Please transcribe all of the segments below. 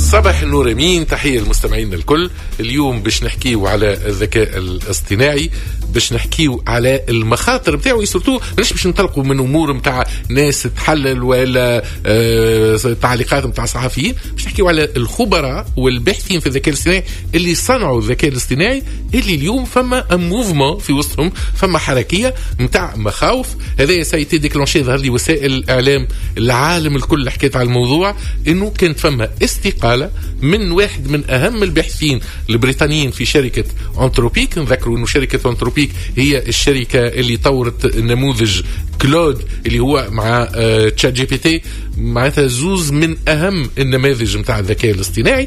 صباح النور امين، تحيه للمستمعين الكل. اليوم باش نحكيو على الذكاء الاصطناعي، باش نحكيو على المخاطر بتاعه، سورتو مش باش نطلقوا من امور نتاع ناس تحلل ولا تعليقات نتاع صحفيين، باش نحكيو على الخبراء والباحثين في الذكاء الاصطناعي اللي صنعوا الذكاء الاصطناعي، اللي اليوم فما موفمون في وسطهم، فما حركيه نتاع مخاوف. هذا سايتي ديكلونشي، ظهر لي وسائل الاعلام العالم الكل حكيت على الموضوع، انه كانت فما استقاله من واحد من اهم الباحثين البريطانيين في شركه انتروبيك. نذكروا انه شركه انتروبيك هي الشركه اللي طورت نموذج كلود اللي هو مع تشات جي بي تي، معناتها زوز من اهم النماذج نتاع الذكاء الاصطناعي.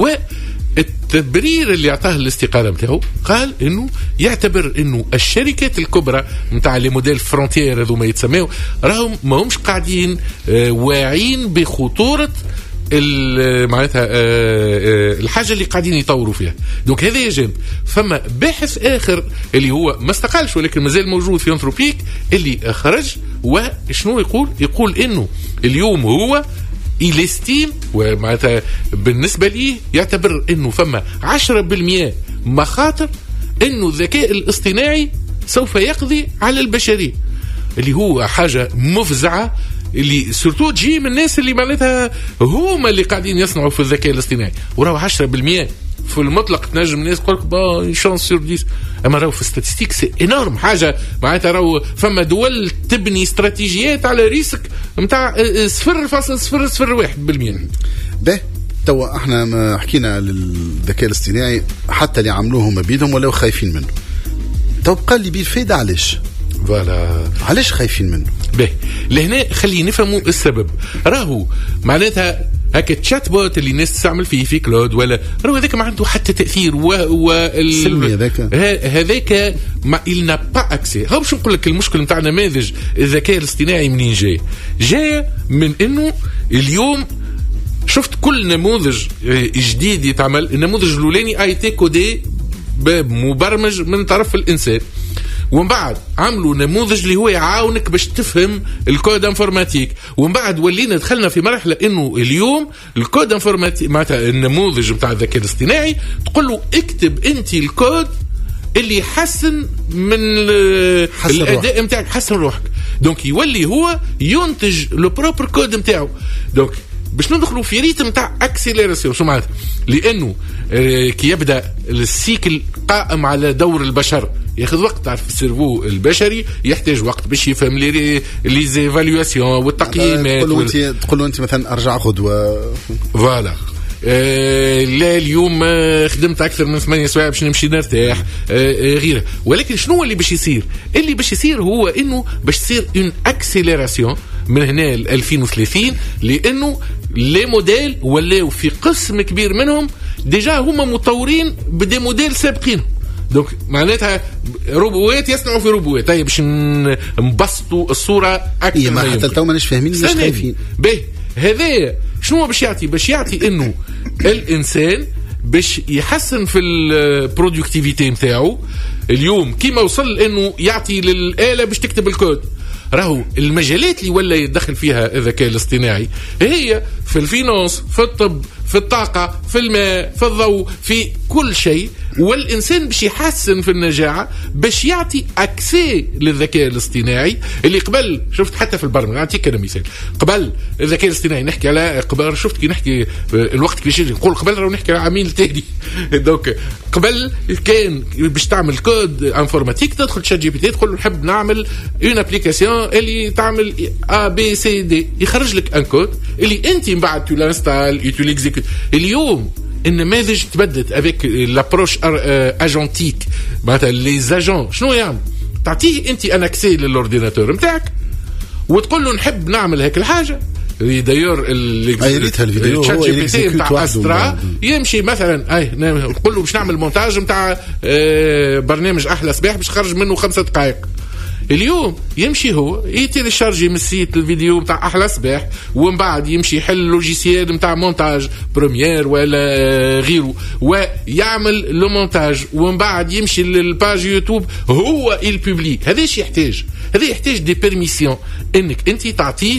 التبرير اللي اعطاه الاستقاله نتاعو قال انه يعتبر انه الشركات الكبرى نتاع لي موديل فرونتير هذو ما يتسموا راهم ما همش قاعدين واعين بخطوره معناتها الحاجه اللي قاعدين يطوروا فيها. دونك هذا يجب فما باحث اخر اللي هو ما استقالش ولكن مازال موجود في انتروبيك اللي خرج، وشنو يقول انه اليوم هو يستيم، ومعناتها بالنسبه ليه يعتبر انه فما 10% مخاطر انه الذكاء الاصطناعي سوف يقضي على البشريه، اللي هو حاجه مفزعه، اللي سورتو تجي من الناس اللي معناتها هما اللي قاعدين يصنعوا في الذكاء الاصطناعي. وراو 10% في المطلق تنجم الناس تقول لك شانس سور 10، اما راهو في ستاتستيك سي انورم حاجه، معناتها راهو فما دول تبني استراتيجيات على ريسك نتاع 0.001%. ده توا احنا حكينا على الذكاء الاصطناعي، حتى اللي عملوه ما بيدهم ولاو خايفين منه. تو بقى لي بالفايده علاش؟ فوالا علاش خايفين منه؟ باهي لهنا خلينا نفهموا السبب. راهو معناتها هكا تشات بوت اللي الناس تستعمل فيه في كلود ولا راهو هذاك ما عنده حتى تاثير سلمي هذاك ما إلنا با اكسي. ها باش نقول لك المشكل نتاع نماذج الذكاء الاصطناعي منين جاي من انه اليوم شفت كل نموذج جديد يتعمل، النموذج الاولاني اي تي كودي مبرمج من طرف الانسان، ومن بعد عملوا نموذج اللي هو يعاونك باش تفهم الكود انفورماتيك، ومن بعد ولينا دخلنا في مرحله انه اليوم الكود انفورماتيك معناتها النموذج بتاع الذكاء الاصطناعي تقول له اكتب انت الكود اللي يحسن من الاداء نتاعك، حسن روحك. دونك يولي هو ينتج لو بروبر كود نتاعو. دونك باش ندخلوا في ريتم تاع اكسيليراسيون. شو معناتها؟ لانه كي يبدا السيكل قائم على دور البشر ياخذ وقت. تعرف السيرفو البشري يحتاج وقت باش يفهم لي زيفاليواسيون والتقييمات. تقول له انت مثلا ارجع غدوه فوالا لا اليوم خدمت اكثر من 8 سوايع باش نمشي نرتاح غيره. ولكن شنو اللي باش يصير؟ اللي باش يصير هو انه باش تصير اون اكسيليراسيون من هنا ل 2030، لانه لي موديل ولاو في قسم كبير منهم ديجا هما مطورين بدي موديل سابقين. دونك معناتها روبوات يصنعوا في روبوات. طيب باش نبسطوا الصوره اكثر. ما حتى تو ماناش فاهمين ليش خايفين. باهي هذا شنو باش يعطي؟ باش يعطي انه الانسان باش يحسن في البرودكتيفيتي نتاعو. اليوم كيما وصل انه يعطي للآلة باش تكتب الكود، راهو المجالات اللي ولا يدخل فيها الذكاء الاصطناعي هي في الفينانس، في الطب، في الطاقة، في الماء، في الضوء، في كل شيء. والإنسان باش يحسن في النجاعة باش يعطي أكسي للذكاء الاصطناعي اللي قبل شفت حتى في البرمجة. نعطيك أنا مثال. قبل الذكاء الاصطناعي نحكي على قبل، شفت كي نحكي الوقت كيفاش نقول قبل راهو نحكي على عميل تاني. دوك قبل كان باش تعمل كود انفورماتيك تدخل تشات جي بي تي تقول له نحب نعمل اون ابليكاسيون اللي تعمل ا بي سي دي، يخرج لك ان كود اللي انت من بعد تو لانستال تو ليكزيكوت. اليوم النماذج تبدلت افيك لابروش اجونتيك. معناتها لي زاجون شنو يعمل؟ تعطيه انت ان اكسي للاورديناتور نتاعك وتقول له نحب نعمل هيك الحاجه. دايور الفيديو جي بي تي نتاع استرا يمشي مثلا تقول له باش نعمل مونتاج نتاع برنامج احلى صباح باش خرج منه 5 دقائق. اليوم يمشي هو يتيليشارجي من السيت الفيديو نتاع احلى صباح، ومن بعد يمشي يحل لوجيسيال نتاع مونتاج بريمير ولا غيره ويعمل لو مونتاج، ومن بعد يمشي للباج يوتيوب هو البوبليك. هذا ايش يحتاج؟ هذا يحتاج دي بيرميسيون انك انت تعطيه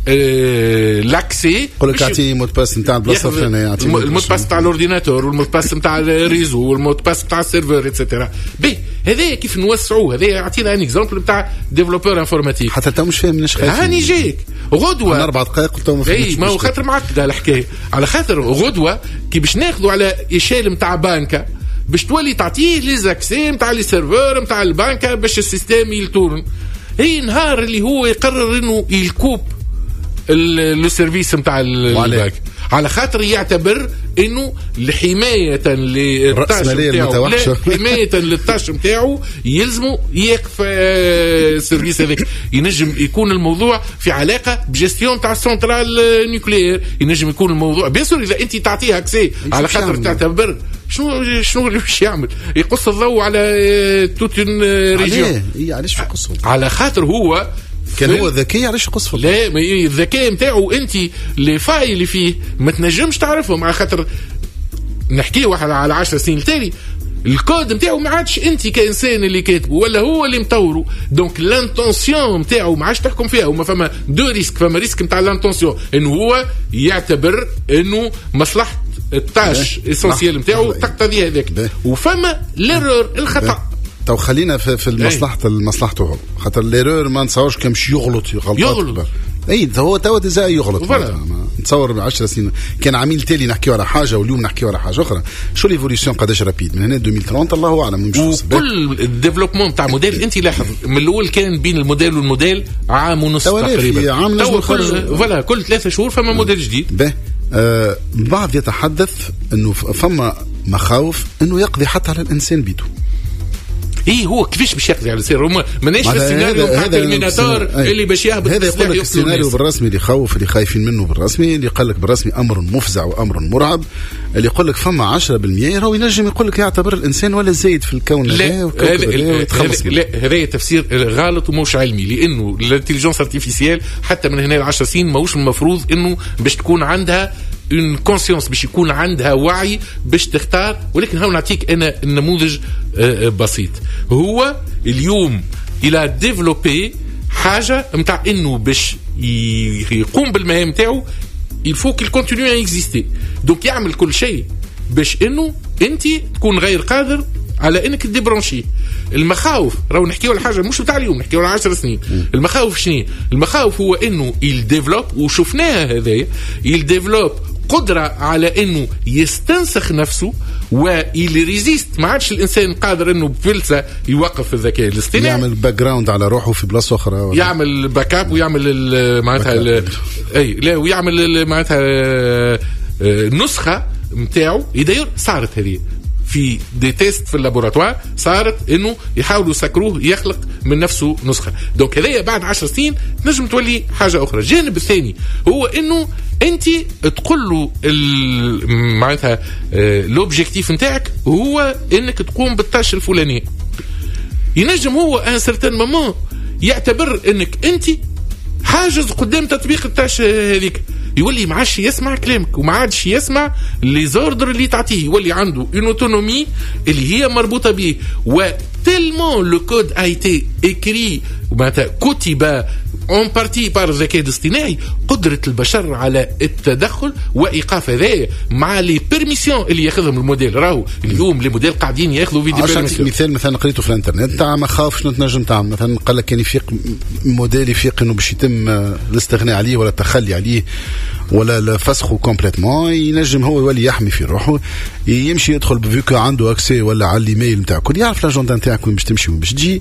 لاكسي يقول لك اعطيني مود باس نتاع البلاصه الفلانيه، المود باس نتاع الاورديناتور والمود باس نتاع الريزو والمود باس نتاع السيرفر اتسيتيرا. بي هذا كيف نوسعوه. هذا يعطينا ان اكزامبل نتاع ديفلوبور انفورماتيك. حتى تو مش فاهم مناش خايف. هاني جيك غدوه 4 دقائق قلت ما فهمتش. ما هو خاطر معقده الحكايه، على خاطر غدوه كي باش ناخذوا على ايشيل نتاع بانكا باش تولي تعطيه لي زاكسي نتاع لي سيرفور نتاع البانكا باش السيستم يلتورن. هي نهار اللي هو يقرر انه يكوب لو سيرفيس نتاع البنك على خاطر يعتبر انه لحمايه للطاش نتاعو، حمايه للطاش نتاعو يلزمه يقف السيرفيس هذاك. ينجم يكون الموضوع في علاقه بجستيون تاع السنترال نيوكليير، ينجم يكون الموضوع بيسور اذا انت تعطيها اكسي على خاطر تعتبر شنو اللي باش يعمل، يقص الضوء على توتن ريجيون. علاش في قصه؟ على خاطر هو كان هو ذكي علاش يقص في لا الذكاء نتاعو انت لي فاي اللي فيه ما تنجمش تعرفهم، على خاطر نحكيه واحد على 10 سنين تالي الكود نتاعو ما عادش انت كانسان اللي كاتبه ولا هو اللي مطوره. دونك لانتونسيون نتاعو ما عادش تحكم فيها. وما فما دو ريسك، فما ريسك نتاع لانتونسيون انه هو يعتبر انه مصلحه التاش اسونسيال نتاعو تقتضي هذاك، وفما ليرور الخطا. تو خلينا في المصلحه تاعو، خاطر ليرور ما نتصورش كان مش يغلط. اي هو تو ديزا يغلط. نتصور 10 سنين كان عميل تالي نحكيو على حاجه واليوم نحكيو على حاجه اخرى. شو ليفوليسيون قداش رابيد من هنا 2030 الله اعلم. كل الديفلوبمون تاع موديل انت لاحظ من الاول كان بين الموديل والموديل عام ونص تقريبا. فوالا كل 3 شهور فما موديل جديد. البعض يتحدث انه فما مخاوف انه يقضي حتى على الانسان بيده. ايه هو كيفاش باش يقضي على السير؟ هما ماناش في السيناريو تاع الترميناتور اللي باش يهبط. هذا يقول لك السيناريو بالرسمي اللي يخوف اللي خايفين منه بالرسمي، اللي قال لك بالرسمي امر مفزع وامر مرعب، اللي يقول لك فما 10% راهو ينجم يقول لك يعتبر الانسان ولا زايد في الكون. لا هذا تفسير غلط ومش علمي، لانه الانتليجنس ارتيفيسيال حتى من هنا ل 10 سنين ماهوش المفروض انه باش تكون عندها اون كونسيونس، باش يكون عندها وعي باش تختار. ولكن هاو نعطيك انا النموذج بسيط. هو اليوم الى ديفلوبي حاجه نتاع انه باش يقوم بالمهام تاعو الفو كيل كونتينيو اكزيستي. دونك يعمل كل شيء باش انه انت تكون غير قادر على انك تديبرونشي. المخاوف راهو نحكيو على حاجه مش بتاع اليوم، نحكيو على 10 سنين. المخاوف شنو؟ المخاوف هو انه يديفلوب، وشفناها هذايا، يديفلوب قدرة على انه يستنسخ نفسه ويريزيست. ما عادش الانسان قادر انه بفلسة يوقف الذكاء الاصطناعي، يعمل باك جراوند على روحه في بلاصه اخرى، يعمل باك اب ويعمل معناتها اي لا ويعمل معناتها نسخه نتاعو. يدير صارت هذه في دي تيست في اللابوراتوار، صارت انه يحاولوا يسكروه يخلق من نفسه نسخه. دونك هذايا بعد 10 سنين نجم تولي حاجه اخرى. الجانب الثاني هو انه انت تقول له معناتها لوبجيكتيف نتاعك هو انك تقوم بالتاش الفلانيه. ينجم هو ان سيرتان مومون يعتبر انك انت حاجز قدام تطبيق التاش هذيك، يولي ما عادش يسمع كلامك وما عادش يسمع لي زوردر اللي تعطيه، يولي عنده اون اوتونومي اللي هي مربوطه به. وتلمون لو كود a été écrit ومعناتها كتب اون بارتي بار الذكاء الاصطناعي، قدره البشر على التدخل وايقاف هذايا مع لي بيرميسيون اللي ياخذهم الموديل. راهو اليوم لي موديل قاعدين ياخذوا في دي بيرميسيون. مثال مثلا قريته في الانترنت تاع ما خاف شنو تنجم تعمل. مثلا قال لك كان يفيق موديل يفيق انه باش يتم الاستغناء عليه ولا التخلي عليه ولا فسخه كومبليتمون، ينجم هو يولي يحمي في روحه، يمشي يدخل بفيكو عنده اكسي ولا على الايميل نتاعك، يعرف لاجوندا نتاعك وين باش تمشي وين باش تجي،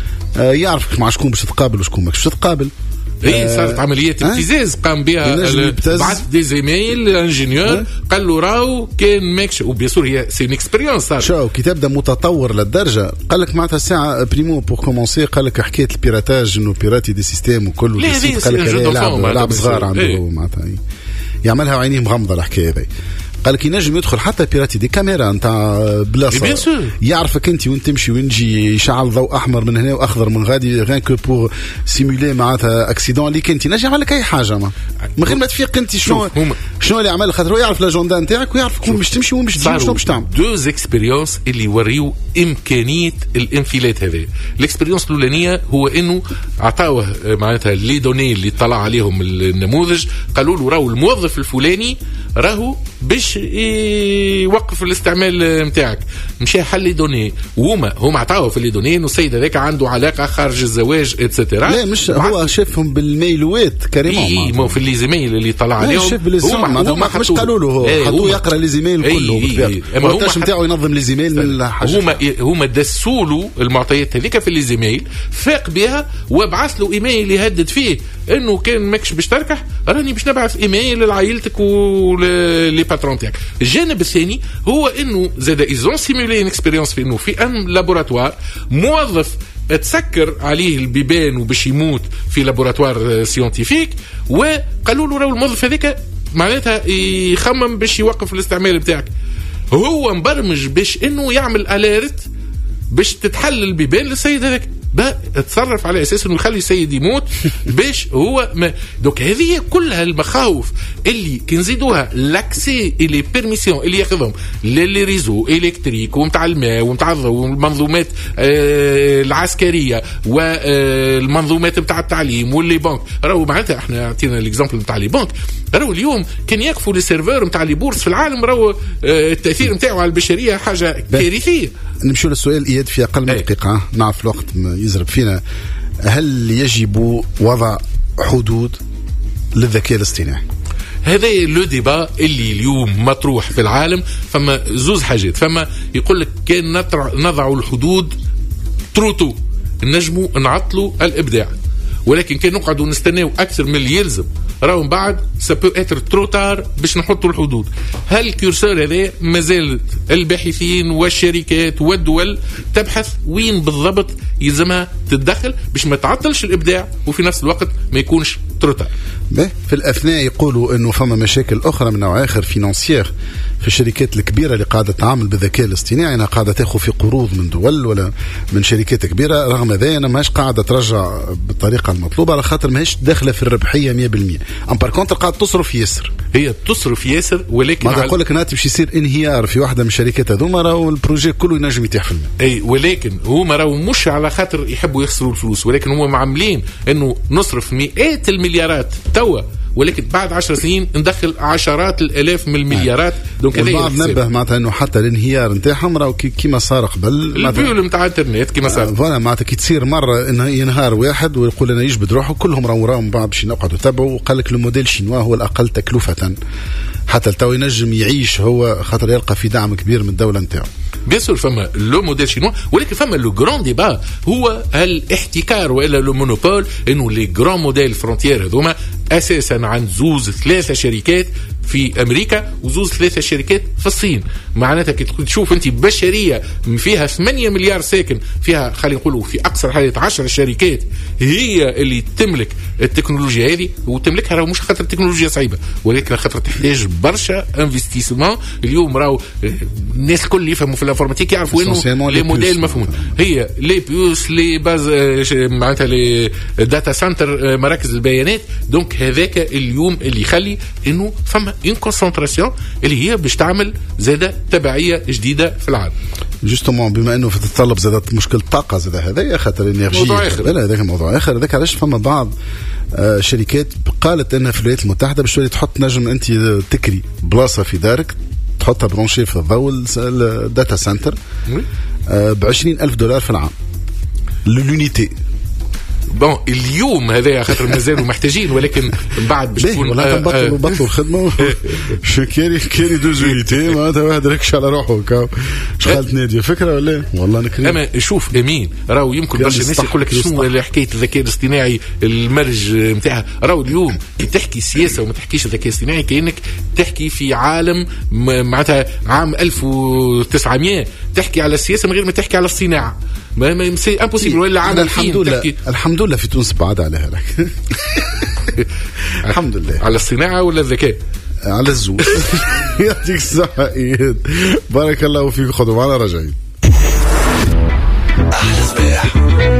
يعرف مع شكون باش تتقابل وشكون ماكش تتقابل. صارت عمليات ابتزاز قام بها، بعث دي زيميل الانجينيور قال له راهو كان ماكش. وبيسور هي سي اكسبيريونس صار. شو كي تبدا متطور للدرجه قال لك معناتها الساعه بريمو بور كومونسي، قال لك حكايه البيراتاج انه بيراتي دي سيستيم وكل قال لك لعب صغار عنده معناتها يعملها وعينيه مغمضه الحكايه هذه. قال لك ينجم يدخل حتى بيراتي دي كاميرا نتاع بلاصه يعرفك انت وين تمشي وين تجي، يشعل ضوء احمر من هنا واخضر من غادي غير كو بور سيمولي معناتها اكسيدون اللي كنت نجم يعمل لك اي حاجه من غير ما تفيق انت شنو اللي عمل، خاطر هو يعرف لاجوندا نتاعك ويعرف وين باش تمشي وين باش تجي شنو باش تعمل. دوز اكسبيريونس اللي يوريو امكانيه الانفلات هذا. الاكسبيريونس الاولانيه هو انه عطاوه معناتها لي دوني اللي طلع عليهم النموذج، قالوا له راهو الموظف الفلاني راهو باش يوقف الاستعمال نتاعك، مشى حل لي دوني وهم عطاوه في لي دوني انه السيد هذاك عنده علاقه خارج الزواج اتسيتيرا. لا مش هو شافهم بالميلوات كريمون مو في لي زيميل اللي طلع عليهم هما مش قالوا له حطوا يقرا لي زيميل كله الوقت نتاعو ينظم لي زيميل من الحاجه. هما دسوا له المعطيات هذيك في لي زيميل، فاق بها وبعث له ايميل يهدد فيه انه كان ماكش باش تركح راني باش نبعث ايميل لعائلتك ولي باترون تاعك. الجانب الثاني هو انه زاد ايزون سيمولي ان اكسبيريونس في انه في ان لابوراتوار موظف تسكر عليه البيبان وباش يموت في لابوراتوار سيونتيفيك، وقالوا له راهو الموظف هذاك معناتها يخمم باش يوقف الاستعمال بتاعك. هو مبرمج باش انه يعمل اليرت باش تتحل البيبان للسيد هذاك، تصرف على اساس انه يخلي السيد يموت باش هو دوك هذه كلها المخاوف اللي كنزيدوها لاكسي اللي بيرميسيون اللي ياخذهم للي ريزو الكتريك ومتاع الماء ومتاع الضوء والمنظومات العسكريه والمنظومات بتاع التعليم واللي بنك. راهو معناتها احنا عطينا الاكزامبل بتاع لي بنك، راهو اليوم كان يكفوا لي سيرفر بتاع لي بورس في العالم، راهو التاثير نتاعو على البشريه حاجه كارثيه. نمشيو للسؤال اياد في اقل من دقيقه، نعرف الوقت يزرب فينا. هل يجب وضع حدود للذكاء الاصطناعي؟ هذا لو ديبا اللي اليوم مطروح في العالم. فما زوز حاجات، فما يقول لك كان نضع الحدود تروتو نجموا نعطلوا الابداع، ولكن كان نقعدوا نستناو اكثر من اللي يلزم راهو من بعد سابو اتر تروتار باش نحطوا الحدود. هل الكورسور هذا مازالت الباحثين والشركات والدول تبحث وين بالضبط يلزمها تتدخل باش ما تعطلش الابداع وفي نفس الوقت ما يكونش تروتار. في الاثناء يقولوا انه فما مشاكل اخرى من نوع اخر فينانسيير في الشركات الكبيره اللي قاعده تعامل بالذكاء الاصطناعي، انها قاعده تاخذ في قروض من دول ولا من شركات كبيره، رغم ذلك انا ماهيش قاعده ترجع بالطريقه المطلوبه على خاطر ماهيش داخله في الربحيه 100%. ام بار كونتر قاعده تصرف ياسر، هي تصرف ياسر، ولكن ما نقول لك انها باش يصير انهيار في واحده من الشركات هذوما، راهو البروجي كله ينجم يتيح في الماء. اي ولكن هما راهو مش على خاطر يحبوا يخسروا الفلوس، ولكن هما معاملين انه نصرف مئات المليارات توا، ولكن بعد 10 سنين ندخل عشرات الالاف من المليارات. دونك هذا البعض نبه معناتها انه حتى الانهيار نتاعهم راهو كيما صار قبل البيول نتاع الانترنت كيما صار فوالا، معناتها كي تصير مره انه ينهار واحد ويقول انا يجبد روحه كلهم راهو من بعد باش نقعدوا تبعوا. وقال لك الموديل الشينوا هو الاقل تكلفه، حتى التو ينجم يعيش هو خاطر يلقى في دعم كبير من الدوله نتاعو. بيان سور فما لو موديل شينوا، ولكن فما لو جران ديبا هو الاحتكار والا لو مونوبول، انه لي جران موديل فرونتيير هذوما اساسا عند زوز 3 شركات في امريكا وزوز 3 شركات في الصين. معناتها كي تشوف انت بشريه فيها 8 مليار ساكن، فيها خلينا نقولوا في اقصر حاله 10 شركات هي اللي تملك التكنولوجيا هذه، وتملكها راهو مش خاطر التكنولوجيا صعيبه، ولكن خاطر تحتاج برشا انفستيسمون. اليوم راهو الناس الكل يفهموا في الانفورماتيك يعرفوا انه لي موديل مفهوم، هي لي بيوس لي باز معناتها لي داتا سنتر مراكز البيانات. دونك هذاك اليوم اللي يخلي انه فما اون كونسنتراسيون اللي هي باش تعمل زاده تبعيه جديده في العالم. جوستومون بما انه تتطلب زادت مشكل الطاقه زاد هذايا خاطر الانرجي هذاك موضوع اخر. هذاك علاش فما بعض شركات قالت انها في الولايات المتحده باش تولي تحط نجم انت تكري بلاصه في دارك تحطها برونشي في الضوء الداتا سنتر $20,000 في العام للونيتي. بون اليوم هذا خاطر مازالوا محتاجين، ولكن من بعد باش تكون بطلوا الخدمه كاري دوز يونيتي معناتها واحد ركش على روحه شغلت ناديه فكره ولا والله نكري. اما شوف امين راهو يمكن برشا الناس يقول لك شنو حكايه الذكاء الاصطناعي المرج نتاعها. راهو اليوم كي تحكي سياسه وما تحكيش الذكاء الاصطناعي كانك تحكي في عالم معناتها عام 1900 تحكي على السياسه من غير ما تحكي على الصناعه. ما سي امبوسيبل. ولا عام الحمد لله في تونس بعد عليها لك الحمد لله على الصناعه ولا الذكاء. على الزوز. يعطيك الصحة إياد، بارك الله فيك. خذوا معنا راجعين. أحلى صباح.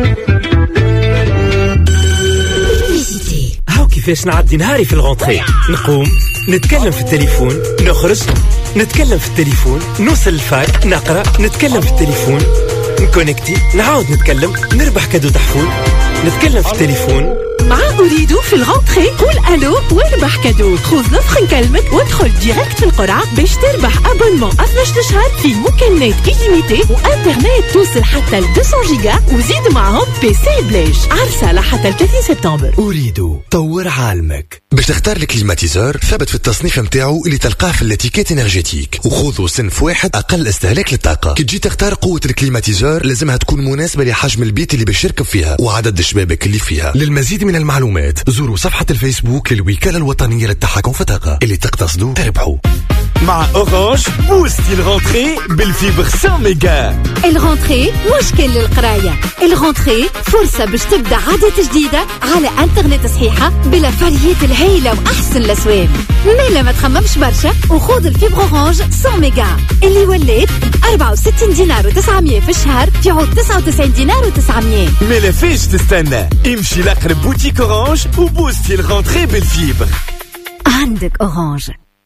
هاو كيفاش نعدي نهاري في الغونتري؟ نقوم نتكلم في التليفون، نخرج نتكلم في التليفون، نوصل الفاك نقرأ نتكلم في التليفون، نكونكتي نعاود نتكلم، نربح كادو تحفون نتكلم في التليفون. مع أريدو في الغونتري قول ألو واربح كادو. خذ لفخ نكلمك وادخل ديريكت في القرعة باش تربح أبونمون 12 شهر في مكالمات إليميتي وإنترنت توصل حتى ل 200 جيجا وزيد معهم بيسي بلاش. عرسة لحتى 30 سبتمبر. أريدو طور عالمك. باش تختار الكليماتيزور ثابت في التصنيف متاعو اللي تلقاه في الاتيكيت انرجيتيك، وخذوا صنف واحد اقل استهلاك للطاقه. كي تجي تختار قوه الكليماتيزور لازمها تكون مناسبه لحجم البيت اللي باش يركب فيها وعدد الشبابك اللي فيها. للمزيد من المعلومات زوروا صفحه الفيسبوك للوكاله الوطنيه للتحكم في الطاقه. اللي تقتصدوا تربحوا. مع أورانج بوستي الغونتري بالفيبر 100 ميجا. الغونتري مش كل القراية، الغونتري فرصة باش تبدأ عادة جديدة على انترنت صحيحة بلا فريات الهيلة وأحسن الأسواق. ميلا ما تخممش برشا وخوض الفيبر أورانج 100 ميجا اللي وليت 64 دينار و900 في الشهر في عود 99 دينار و900. ميلا فيش تستنى، امشي لأقرب بوتيك أورانج وبوستي الغونتري بالفيبر. عندك أورانج.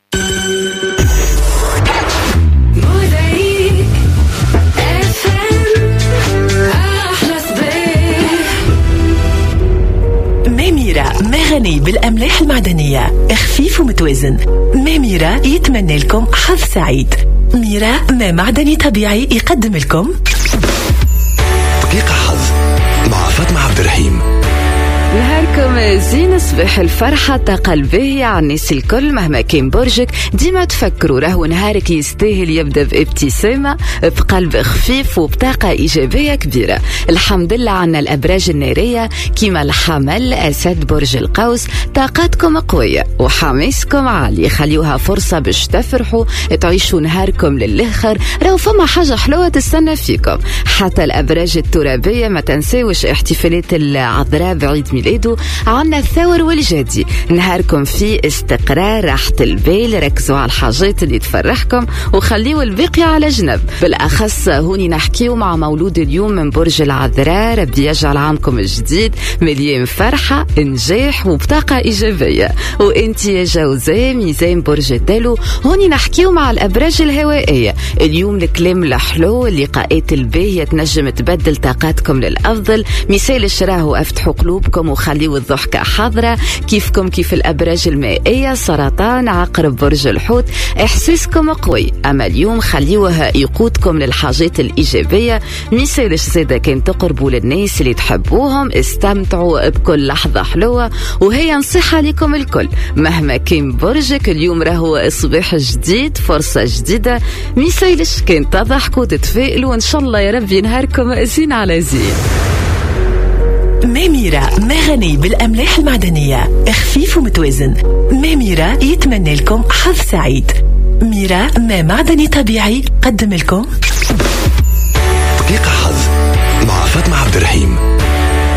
ميميرا ما غني بالأملاح المعدنية، خفيف ومتوازن. ميميرا يتمنى لكم حظ سعيد. ميرا ما معدني طبيعي يقدم لكم دقيقة حظ مع فاطمة عبد الرحيم. نهاركم زين صباح الفرحة قلبه عن الناس الكل. مهما كان برجك ديما تفكروا راهو نهارك يستاهل يبدأ بابتسامة بقلب خفيف وبطاقة إيجابية كبيرة. الحمد لله عنا الأبراج النارية كيما الحمل أسد برج القوس، طاقاتكم قوية وحماسكم عالي، خليوها فرصة باش تفرحوا تعيشوا نهاركم للآخر. راهو فما حاجة حلوة تستنى فيكم. حتى الأبراج الترابية ما تنساوش احتفالات العذراء بعيد ميلاده. عنا الثور والجدي، نهاركم فيه استقرار راحة البال. ركزوا على الحاجات اللي تفرحكم وخليوا الباقي على جنب. بالأخص هوني نحكيو مع مولود اليوم من برج العذراء، ربي يجعل عامكم الجديد مليان فرحة نجاح وبطاقة إيجابية. وانتي يا جوزاء ميزان برج الدلو، هوني نحكيو مع الأبراج الهوائية. اليوم الكلام الحلو، اللقاءات الباهية تنجم تبدل طاقاتكم للأفضل. مثال الشراهو افتحوا قلوبكم وخليوا الضحكة حاضرة. كيفكم كيف الأبراج المائية، سرطان عقرب برج الحوت، إحساسكم قوي. أما اليوم خليوها يقودكم للحاجات الإيجابية. مثال زيادة كان تقربوا للناس اللي تحبوهم، استمتعوا بكل لحظة حلوة. وهي نصيحة لكم الكل مهما كان برجك، اليوم راهو صباح جديد، فرصة جديدة. مثالش كان تضحكوا تتفائلوا، وإن شاء الله يا ربي نهاركم زين على زين. ميميرا ما غني بالأملاح المعدنية، خفيف ومتوازن. ميميرا يتمنى لكم حظ سعيد. ميرا ما معدني طبيعي قدم لكم